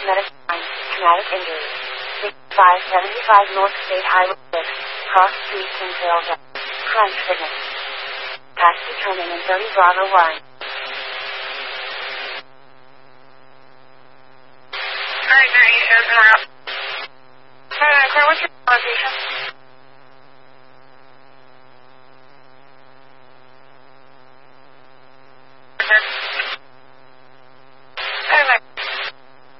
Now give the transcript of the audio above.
cosmetic signs, traumatic injury. 575 North State Highway 6, Cross Street, Kinsale, Crime Fitness. Pass determined in 30 Bravo 1. Alright, 98 shows and we're up. Alright, what's your location?